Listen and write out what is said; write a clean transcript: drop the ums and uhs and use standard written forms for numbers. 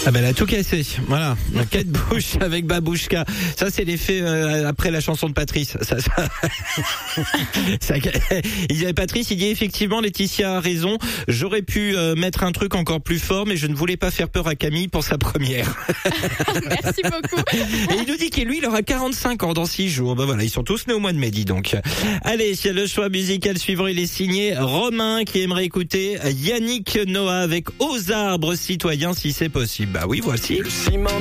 Ah ben elle a tout cassé, voilà. Kate Bush avec Babouchka. Ça c'est l'effet après la chanson de Patrice. Il disait Patrice, il dit effectivement Laetitia a raison. J'aurais pu mettre un truc encore plus fort, mais je ne voulais pas faire peur à Camille pour sa première. Merci beaucoup. Et il nous dit que lui, il aura 45 ans dans 6 jours. Ben voilà, ils sont tous nés au mois de mai, dis donc. Allez, le choix musical suivant, il est signé Romain qui aimerait écouter Yannick Noah avec Aux arbres citoyens si c'est possible. Bah oui, voici. Le ciment